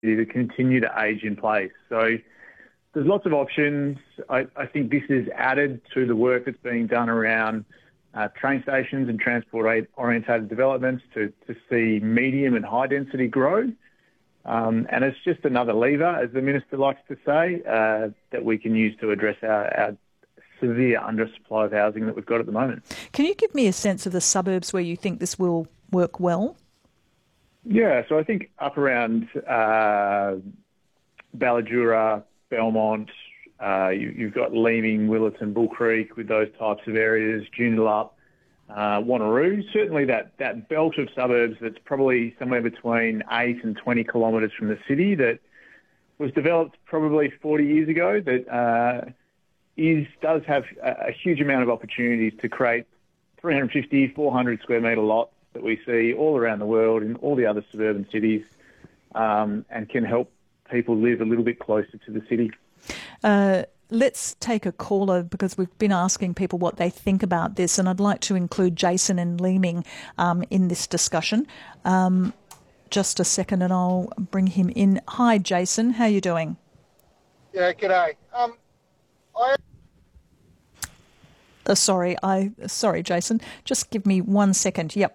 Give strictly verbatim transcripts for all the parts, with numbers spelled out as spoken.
to continue to age in place. So there's lots of options. I, I think this is added to the work that's being done around uh, train stations and transport-orientated developments to, to see medium and high density grow. Um, and it's just another lever, as the Minister likes to say, uh, that we can use to address our, our severe undersupply of housing that we've got at the moment. Can you give me a sense of the suburbs where you think this will work well? Yeah, so I think up around uh, Balladura, Belmont, uh, you, you've got Leeming, Willetton, Bull Creek with those types of areas, Joondalup, uh, Wanneroo. Certainly that, that belt of suburbs that's probably somewhere between eight and twenty kilometres from the city that was developed probably forty years ago that uh, is does have a, a huge amount of opportunities to create three hundred fifty, four hundred square metre lots that we see all around the world in all the other suburban cities, um, and can help people live a little bit closer to the city. Uh, let's take a caller because we've been asking people what they think about this, and I'd like to include Jason in Leeming um, in this discussion. Um, just a second and I'll bring him in. Hi, Jason. How are you doing? Yeah, g'day. Um, I... Uh, sorry, I sorry, Jason. Just give me one second. Yep.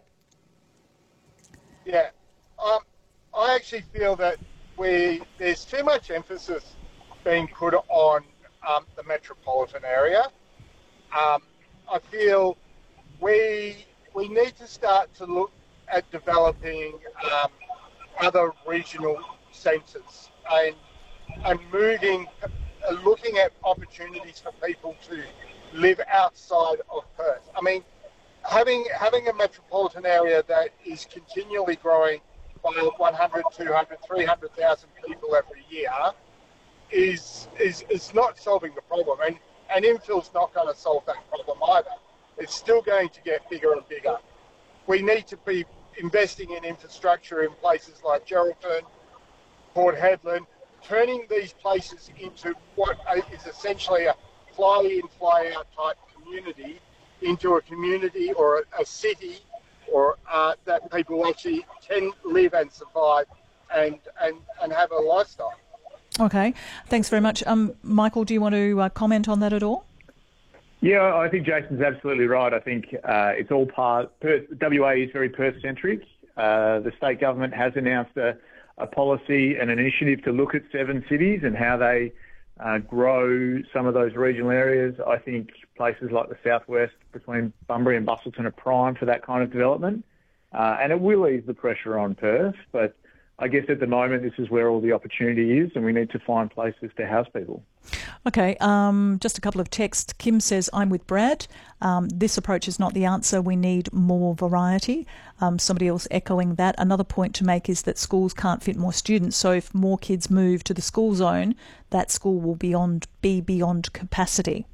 Yeah. Um, I actually feel that we there's too much emphasis being put on um, the metropolitan area. Um, I feel we we need to start to look at developing um, other regional centres and and moving, uh, looking at opportunities for people to live outside of Perth. I mean, having having a metropolitan area that is continually growing by one hundred, two hundred, three hundred thousand people every year is is is not solving the problem, and and infill's not going to solve that problem either. It's still going to get bigger and bigger. We need to be investing in infrastructure in places like Geraldton, Port Hedland, turning these places into what is essentially a fly-in, fly-out type community into a community or a, a city or uh, that people actually can live and survive and, and, and have a lifestyle. Okay, thanks very much. Um, Michael, do you want to uh, comment on that at all? Yeah, I think Jason's absolutely right. I think uh, it's all part... Perth, W A is very Perth-centric. Uh, the state government has announced a, a policy and an initiative to look at seven cities and how they uh, grow some of those regional areas. I think places like the southwest between Bunbury and Busselton are prime for that kind of development. Uh, and it will ease the pressure on Perth, but I guess at the moment this is where all the opportunity is and we need to find places to house people. Okay, um, just a couple of texts. Kim says, I'm with Brad. Um, this approach is not the answer. We need more variety. Um, somebody else echoing that. Another point to make is that schools can't fit more students. So if more kids move to the school zone, that school will beyond, be beyond capacity.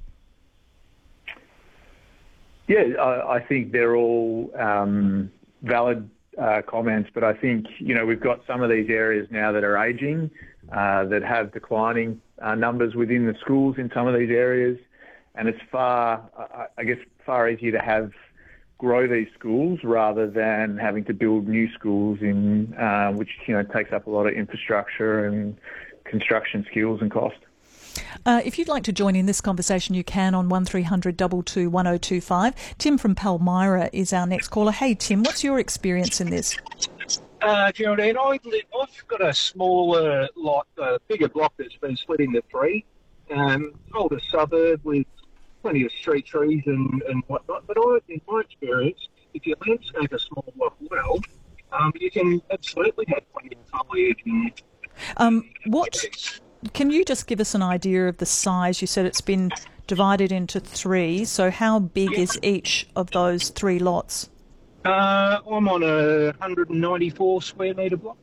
Yeah, I, I think they're all um, valid uh, comments, but I think, you know, we've got some of these areas now that are ageing, uh, that have declining uh, numbers within the schools in some of these areas, and it's far, I, I guess, far easier to have grow these schools rather than having to build new schools in uh, which, you know, takes up a lot of infrastructure and construction skills and cost. Uh, if you'd like to join in this conversation, you can on one three hundred two two one oh two five. Tim from Palmyra is our next caller. Hey, Tim, what's your experience in this? Uh, Geraldine, I live, I've got a smaller lot, a bigger block that's been split into three. Um, older suburb with plenty of street trees and, and whatnot. But I, in my experience, if you landscape a small block well, um, you can absolutely have plenty of foliage and um, what? Can you just give us an idea of the size? You said it's been divided into three, so how big is each of those three lots? Uh, I'm on a one hundred ninety-four square metre block.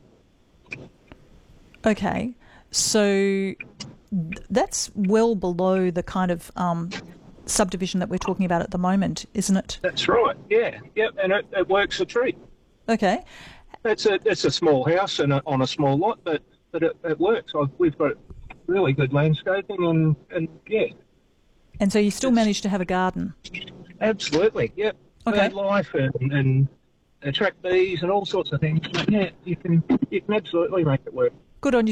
Okay, so that's well below the kind of um, subdivision that we're talking about at the moment, isn't it? That's right, yeah, yep, and it, it works a treat. Okay. It's a, it's a small house and a, on a small lot, but, but it, it works. I've, we've got really good landscaping and, and yeah. And so you still manage to have a garden? Absolutely, yep. Okay. Bird life and, and attract bees and all sorts of things. But yeah, you can you can absolutely make it work. Good on you.